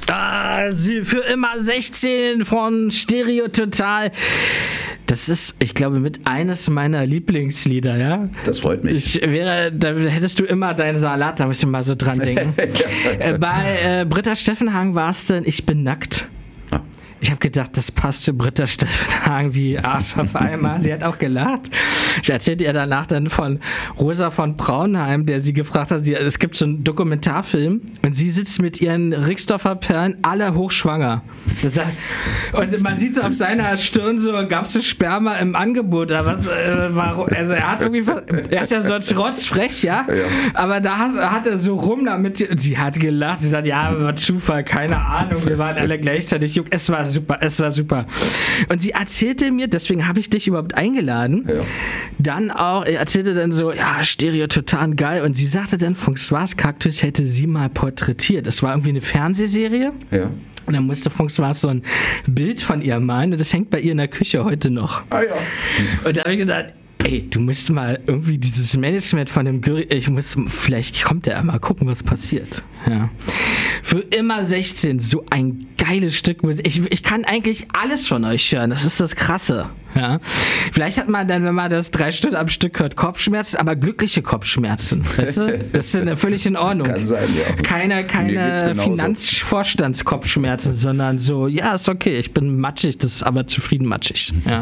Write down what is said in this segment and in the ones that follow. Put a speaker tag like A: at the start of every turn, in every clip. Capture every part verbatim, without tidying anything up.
A: Ah, für immer sechzehn von Stereo Total. Das ist, ich glaube, mit eines meiner Lieblingslieder, ja.
B: Das freut mich.
A: Ich wäre, da hättest du immer deinen Salat, da musst du mal so dran denken. äh, bei äh, Britta Steffenhagen war es denn, ich bin nackt. Ah. Ich habe gedacht, das passt zu Britta Steffenhagen wie Arsch auf einmal. Sie hat auch gelacht. Ich erzählte ihr danach dann von Rosa von Braunheim, der sie gefragt hat, sie, es gibt so einen Dokumentarfilm und sie sitzt mit ihren Rixdorfer Perlen alle hochschwanger. Das hat, und man sieht so auf seiner Stirn so, gab es Sperma im Angebot oder was? Äh, war, also er hat irgendwie, er ist ja sonst rotzfrech, ja? Ja. Aber da hat, hat er so rum damit, sie hat gelacht, sie sagt, ja, war Zufall, keine Ahnung, wir waren alle gleichzeitig jung. Es war super, es war super. Und sie erzählte mir, deswegen habe ich dich überhaupt eingeladen, ja. Dann auch, er erzählte dann so, ja, Stereo total geil. Und sie sagte dann, Françoise Cactus hätte sie mal porträtiert. Das war irgendwie eine Fernsehserie. Ja. Und dann musste Françoise so ein Bild von ihr malen. Und das hängt bei ihr in der Küche heute noch. Ah ja. Und da habe ich gedacht, ey, du musst mal irgendwie dieses Management von dem Gyri, ich muss, vielleicht kommt der mal gucken, was passiert. Ja. Für immer sechzehn, so ein geiles Stück. Ich, ich kann eigentlich alles von euch hören, das ist das Krasse. Ja. Vielleicht hat man dann, wenn man das drei Stunden am Stück hört, Kopfschmerzen, aber glückliche Kopfschmerzen. Weißt du? Das ist ja völlig in Ordnung.
B: Kann sein, ja.
A: Keine, keine Finanzvorstandskopfschmerzen, sondern so, ja, ist okay, ich bin matschig, das ist aber zufrieden matschig. Ja.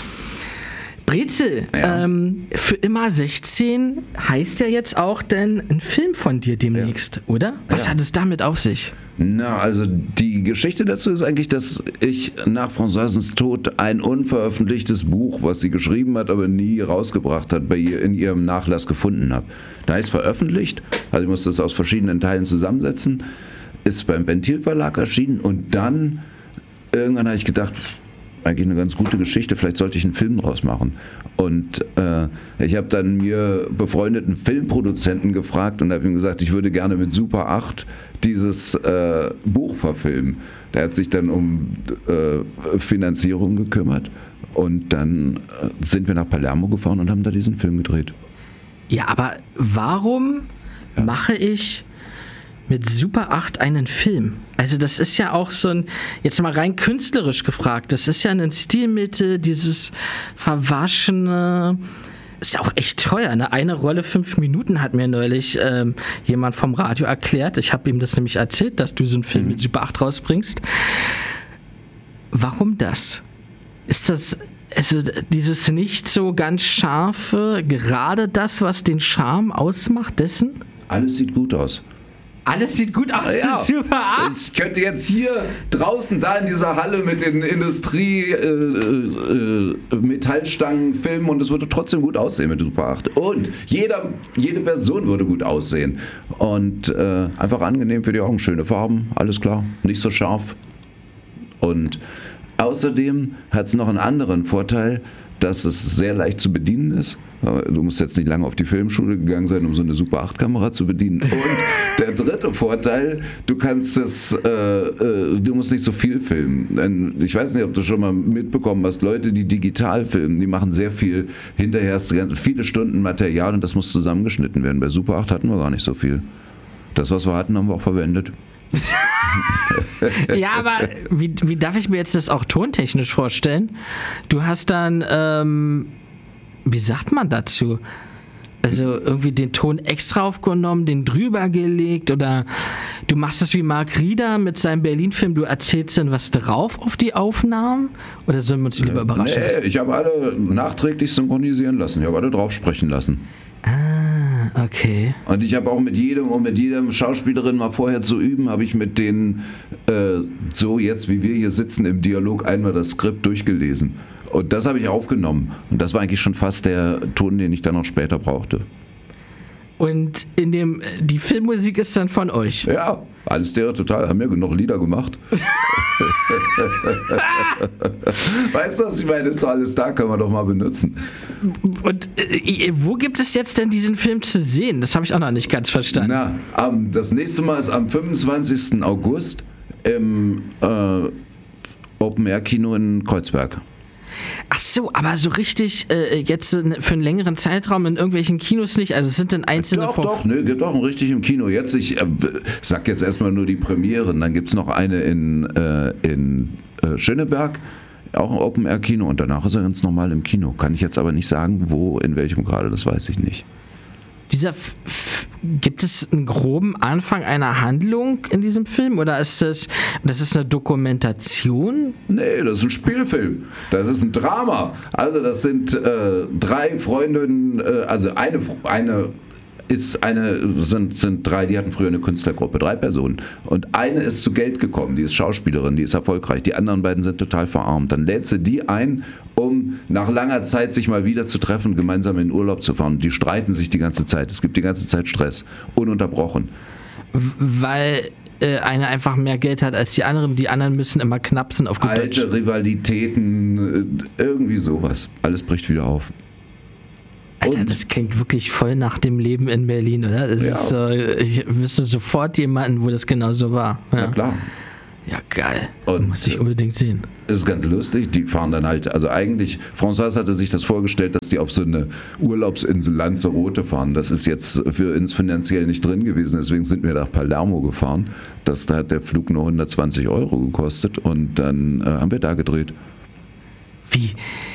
A: Brezel, ja. ähm, für immer sechzehn heißt ja jetzt auch denn ein Film von dir demnächst, ja. Oder? Was ja. hat es damit auf sich?
B: Na, also die Geschichte dazu ist eigentlich, dass ich nach Françoises Tod ein unveröffentlichtes Buch, was sie geschrieben hat, aber nie rausgebracht hat, bei ihr in ihrem Nachlass gefunden habe. Da ist veröffentlicht, also ich musste es aus verschiedenen Teilen zusammensetzen, ist beim Ventil-Verlag erschienen und dann irgendwann habe ich gedacht, eigentlich eine ganz gute Geschichte, vielleicht sollte ich einen Film draus machen. Und äh, ich habe dann mir befreundeten Filmproduzenten gefragt und habe ihm gesagt, ich würde gerne mit Super acht dieses äh, Buch verfilmen. Der hat sich dann um äh, Finanzierung gekümmert und dann äh, sind wir nach Palermo gefahren und haben da diesen Film gedreht.
A: Ja, aber warum ja. mache ich mit Super acht einen Film? Also das ist ja auch so ein, jetzt mal rein künstlerisch gefragt, das ist ja ein Stilmittel, dieses verwaschene, ist ja auch echt teuer, ne? Eine Rolle fünf Minuten hat mir neulich ähm, jemand vom Radio erklärt, ich habe ihm das nämlich erzählt, dass du so einen Film mhm. mit Super acht rausbringst. Warum das? Ist das, also dieses nicht so ganz scharfe, gerade das, was den Charme ausmacht dessen?
B: Alles sieht gut aus.
A: Alles sieht gut aus, ja. Super acht.
B: Ich könnte jetzt hier draußen, da in dieser Halle mit den Industrie-Metallstangen äh, äh, filmen und es würde trotzdem gut aussehen mit Super acht. Und jeder, jede Person würde gut aussehen. Und äh, einfach angenehm für die Augen, schöne Farben, alles klar, nicht so scharf. Und außerdem hat es noch einen anderen Vorteil, dass es sehr leicht zu bedienen ist. Du musst jetzt nicht lange auf die Filmschule gegangen sein, um so eine Super acht Kamera zu bedienen. Und der dritte Vorteil, du kannst es, äh, äh, du musst nicht so viel filmen. Ich weiß nicht, ob du schon mal mitbekommen hast, Leute, die digital filmen, die machen sehr viel, hinterher hast du viele Stunden Material und das muss zusammengeschnitten werden. Bei Super acht hatten wir gar nicht so viel. Das, was wir hatten, haben wir auch verwendet.
A: Ja, aber wie, wie darf ich mir jetzt das auch tontechnisch vorstellen? Du hast dann, ähm, wie sagt man dazu? Also irgendwie den Ton extra aufgenommen, den drüber gelegt oder du machst es wie Mark Rieder mit seinem Berlin-Film, du erzählst dann was drauf auf die Aufnahmen oder sollen wir uns lieber überraschen lassen?
B: Nee, ich habe alle nachträglich synchronisieren lassen, ich habe alle drauf sprechen lassen.
A: Ah, okay.
B: Und ich habe auch mit jedem und mit jedem Schauspielerin mal vorher zu üben, habe ich mit denen äh, so jetzt, wie wir hier sitzen, im Dialog einmal das Skript durchgelesen. Und das habe ich aufgenommen. Und das war eigentlich schon fast der Ton, den ich dann noch später brauchte.
A: Und in dem, die Filmmusik ist dann von euch?
B: Ja, alles der total. Haben wir genug Lieder gemacht. Weißt du, was ich meine? Ist doch alles da, können wir doch mal benutzen.
A: Und äh, wo gibt es jetzt denn diesen Film zu sehen? Das habe ich auch noch nicht ganz verstanden.
B: Na, um, das nächste Mal ist am fünfundzwanzigsten August im äh, Open-Air-Kino in Kreuzberg.
A: Ach so, aber so richtig äh, jetzt äh, für einen längeren Zeitraum in irgendwelchen Kinos nicht? Also es sind dann einzelne...
B: Doch, doch, ne, gibt doch richtig im Kino. Jetzt, ich äh, sag jetzt erstmal nur die Premieren. Dann gibt es noch eine in, äh, in äh, Schöneberg, auch ein Open-Air-Kino. Und danach ist er ganz normal im Kino. Kann ich jetzt aber nicht sagen, wo, in welchem gerade, das weiß ich nicht.
A: Dieser F- F- gibt es einen groben Anfang einer Handlung in diesem Film oder ist das das ist eine Dokumentation?
B: Nee, das ist ein Spielfilm. Das ist ein Drama. Also das sind äh, drei Freundinnen, äh, also eine eine ist eine sind sind drei, die hatten früher eine Künstlergruppe, drei Personen und eine ist zu Geld gekommen, die ist Schauspielerin, die ist erfolgreich. Die anderen beiden sind total verarmt. Dann lädt sie die ein, um nach langer Zeit sich mal wieder zu treffen, gemeinsam in Urlaub zu fahren. Die streiten sich die ganze Zeit. Es gibt die ganze Zeit Stress, ununterbrochen.
A: Weil äh, eine einfach mehr Geld hat als die anderen. Die anderen müssen immer knapsen auf gut Deutsch.
B: Alte Rivalitäten, irgendwie sowas. Alles bricht wieder auf.
A: Alter, und? Das klingt wirklich voll nach dem Leben in Berlin, oder? Das
B: ja.
A: ist so, ich wüsste sofort jemanden, wo das genau so war. Ja,
B: ja klar.
A: Ja, geil.
B: Und
A: muss ich unbedingt sehen.
B: Das ist ganz lustig. Die fahren dann halt, also eigentlich, François hatte sich das vorgestellt, dass die auf so eine Urlaubsinsel Lanzarote fahren. Das ist jetzt für uns finanziell nicht drin gewesen, deswegen sind wir nach Palermo gefahren. Das, da hat der Flug nur hundertzwanzig Euro gekostet und dann äh, haben wir da gedreht.
A: Wie?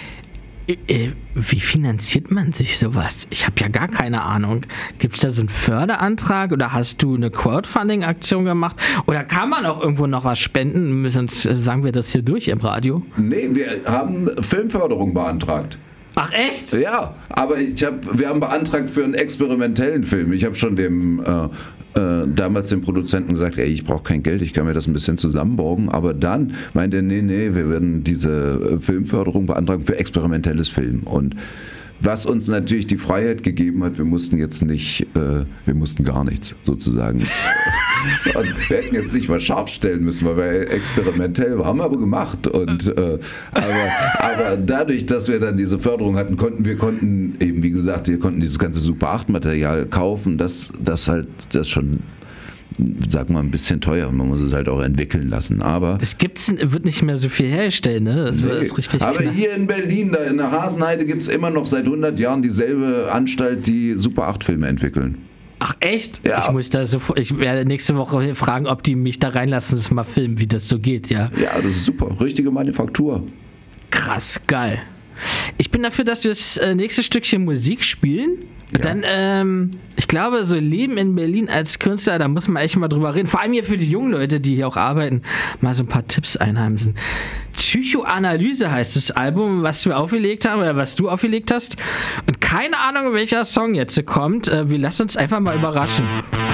A: Wie finanziert man sich sowas? Ich habe ja gar keine Ahnung. Gibt es da so einen Förderantrag oder hast du eine Crowdfunding-Aktion gemacht? Oder kann man auch irgendwo noch was spenden? Sonst sagen wir das hier durch im Radio.
B: Nee, wir haben Filmförderung beantragt.
A: Ach echt?
B: Ja, aber ich hab, wir haben beantragt für einen experimentellen Film. Ich habe schon dem äh, äh, damals dem Produzenten gesagt, ey, ich brauche kein Geld, ich kann mir das ein bisschen zusammenborgen. Aber dann meinte er, nee, nee, wir werden diese Filmförderung beantragen für experimentelles Film. Und was uns natürlich die Freiheit gegeben hat, wir mussten jetzt nicht, äh, wir mussten gar nichts sozusagen. Und wir hätten jetzt nicht mal scharf stellen müssen, weil wir experimentell waren, haben wir aber gemacht. Und, äh, aber, aber dadurch, dass wir dann diese Förderung hatten, konnten wir konnten eben, wie gesagt, wir konnten dieses ganze Super acht Material kaufen, das, das halt, das schon, sag mal, ein bisschen teuer. Man muss es halt auch entwickeln lassen. Aber
A: das gibt's, wird nicht mehr so viel herstellen, ne? Das
B: nee,
A: ist richtig
B: aber
A: knapp.
B: Hier in Berlin, da in der Hasenheide, gibt es immer noch seit hundert Jahren dieselbe Anstalt, die Super acht Filme entwickeln.
A: Ach echt?
B: Ja.
A: Ich muss da sofort, ich werde nächste Woche fragen, ob die mich da reinlassen, das mal filmen, wie das so geht, ja.
B: Ja, das ist super. Richtige Manufaktur.
A: Krass, geil. Ich bin dafür, dass wir das nächste Stückchen Musik spielen. Ja. Dann, ähm, ich glaube, so Leben in Berlin als Künstler, da muss man echt mal drüber reden. Vor allem hier für die jungen Leute, die hier auch arbeiten, mal so ein paar Tipps einheimsen. Psychoanalyse heißt das Album, was wir aufgelegt haben, oder was du aufgelegt hast. Und keine Ahnung, welcher Song jetzt kommt. Wir lassen uns einfach mal überraschen.